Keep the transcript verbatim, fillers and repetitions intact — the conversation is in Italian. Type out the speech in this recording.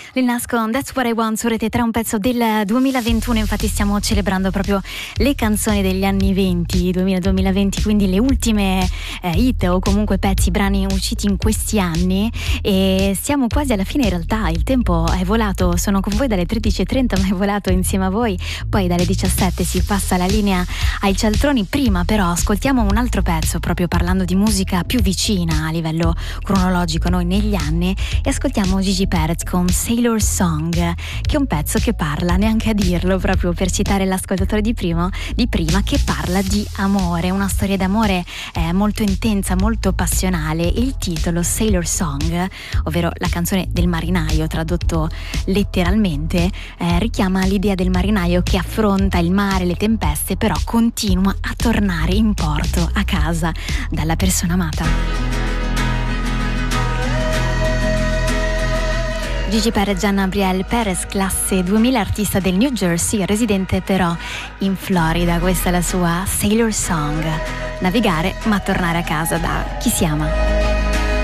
Lil Nas con That's What I Want su Rete tre, un pezzo del duemilaventuno. Infatti stiamo celebrando proprio le canzoni degli anni venti, duemila-duemilaventi, quindi le ultime eh, hit o comunque pezzi, brani usciti in questi anni, e siamo quasi alla fine. In realtà il tempo è volato, sono con voi dalle tredici e trenta, ma è volato insieme a voi. Poi dalle diciassette si passa la linea ai cialtroni. Prima però ascoltiamo un altro pezzo, proprio parlando di musica più vicina a livello cronologico a noi negli anni, e ascoltiamo Gigi Perez con Sailor Song, che è un pezzo che parla, neanche a dirlo, proprio per citare l'ascoltatore di prima, di prima che parla di amore, una storia d'amore eh, molto intensa, molto passionale. Il titolo Sailor Song, ovvero la canzone del marinaio tradotto letteralmente, eh, richiama l'idea del marinaio che affronta il mare, le tempeste, però continua a tornare in porto, a casa, dalla persona amata. Gigi Perez, Gianna Gabriel Perez, classe duemila, artista del New Jersey, residente però in Florida. Questa è la sua Sailor Song. Navigare ma tornare a casa da chi si ama.